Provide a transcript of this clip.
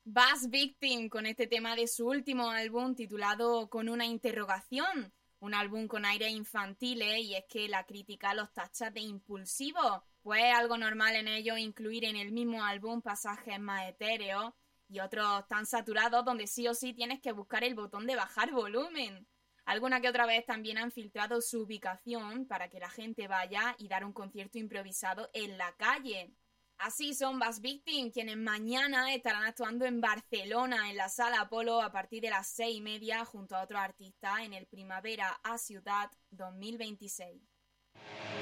Bass Victim con este tema de su último álbum titulado Con una interrogación, un álbum con aires infantiles y es que la crítica los tacha de impulsivos, pues es algo normal en ellos incluir en el mismo álbum pasajes más etéreos y otros tan saturados donde sí o sí tienes que buscar el botón de bajar volumen. Alguna que otra vez también han filtrado su ubicación para que la gente vaya y dar un concierto improvisado en la calle. Así son Bass Victim, quienes mañana estarán actuando en Barcelona, en la Sala Apolo, a partir de las 6:30, junto a otros artistas en el Primavera a Ciutat 2026.